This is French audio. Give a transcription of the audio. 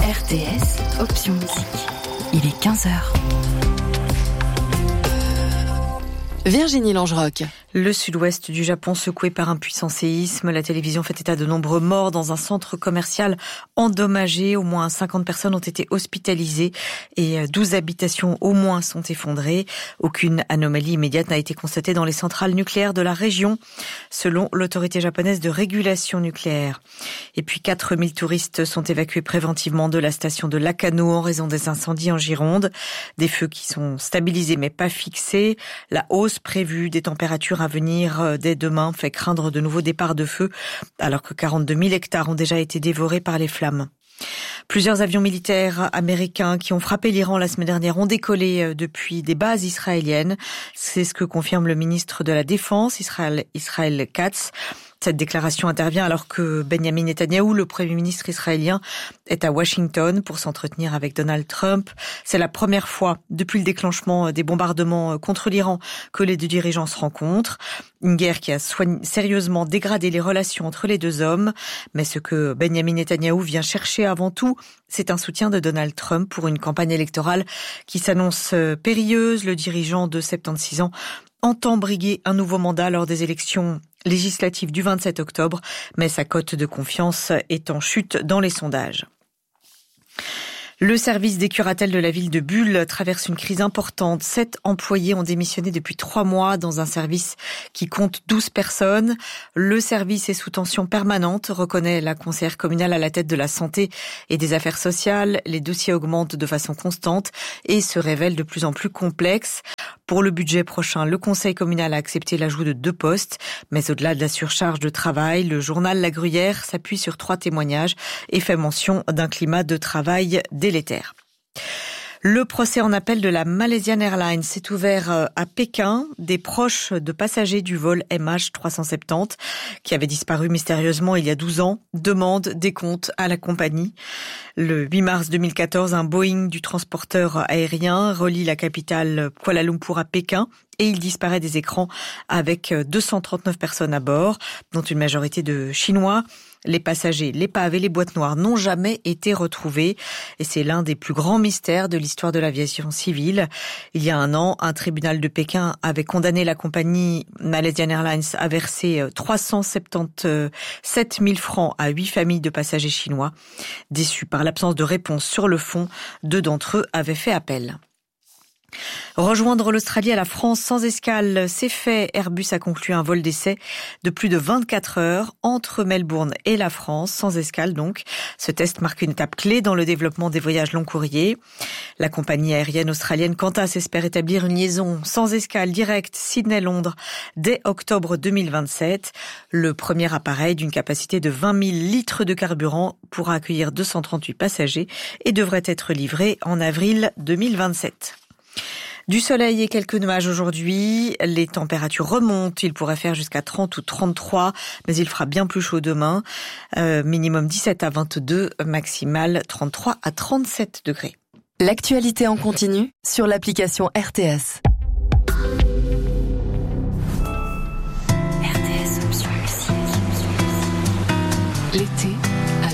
RTS, option musique. Il est 15h. Virginie Langerock. Le sud-ouest du Japon secoué par un puissant séisme. La télévision fait état de nombreux morts dans un centre commercial endommagé. Au moins 50 personnes ont été hospitalisées et 12 habitations au moins sont effondrées. Aucune anomalie immédiate n'a été constatée dans les centrales nucléaires de la région, selon l'autorité japonaise de régulation nucléaire. Et puis 4000 touristes sont évacués préventivement de la station de Lakano en raison des incendies en Gironde. Des feux qui sont stabilisés mais pas fixés. La hausse prévue des températures à venir dès demain fait craindre de nouveaux départs de feu, alors que 42 000 hectares ont déjà été dévorés par les flammes. Plusieurs avions militaires américains qui ont frappé l'Iran la semaine dernière ont décollé depuis des bases israéliennes. C'est ce que confirme le ministre de la Défense, Israël Katz. Cette déclaration intervient alors que Benjamin Netanyahou, le Premier ministre israélien, est à Washington pour s'entretenir avec Donald Trump. C'est la première fois depuis le déclenchement des bombardements contre l'Iran que les deux dirigeants se rencontrent. Une guerre qui a sérieusement dégradé les relations entre les deux hommes. Mais ce que Benjamin Netanyahou vient chercher avant tout, c'est un soutien de Donald Trump pour une campagne électorale qui s'annonce périlleuse. Le dirigeant de 76 ans entend briguer un nouveau mandat lors des élections législatives du 27 octobre, mais sa cote de confiance est en chute dans les sondages. Le service des curatelles de la ville de Bulle traverse une crise importante. 7 employés ont démissionné depuis 3 mois dans un service qui compte 12 personnes. Le service est sous tension permanente, reconnaît la conseillère communale à la tête de la santé et des affaires sociales. Les dossiers augmentent de façon constante et se révèlent de plus en plus complexes. Pour le budget prochain, le conseil communal a accepté l'ajout de 2 postes. Mais au-delà de la surcharge de travail, le journal La Gruyère s'appuie sur 3 témoignages et fait mention d'un climat de travail délétère. Le procès en appel de la Malaysian Airlines s'est ouvert à Pékin. Des proches de passagers du vol MH370, qui avait disparu mystérieusement il y a 12 ans, demandent des comptes à la compagnie. Le 8 mars 2014, un Boeing du transporteur aérien relie la capitale Kuala Lumpur à Pékin et il disparaît des écrans avec 239 personnes à bord, dont une majorité de Chinois. Les passagers, l'épave et les boîtes noires n'ont jamais été retrouvés et c'est l'un des plus grands mystères de l'histoire de l'aviation civile. Il y a un an, un tribunal de Pékin avait condamné la compagnie Malaysian Airlines à verser 377 000 francs à 8 familles de passagers chinois. Déçus par l'absence de réponse sur le fond, 2 d'entre eux avaient fait appel. Rejoindre l'Australie à la France sans escale, c'est fait. Airbus a conclu un vol d'essai de plus de 24 heures entre Melbourne et la France, sans escale donc. Ce test marque une étape clé dans le développement des voyages long courriers. La compagnie aérienne australienne Qantas espère établir une liaison sans escale directe Sydney-Londres dès octobre 2027. Le premier appareil d'une capacité de 20 000 litres de carburant pourra accueillir 238 passagers et devrait être livré en avril 2027. Du soleil et quelques nuages aujourd'hui, les températures remontent, il pourrait faire jusqu'à 30 ou 33, mais il fera bien plus chaud demain, minimum 17 à 22, maximal 33 à 37 degrés. L'actualité en continu sur l'application RTS. RTS option musique. L'été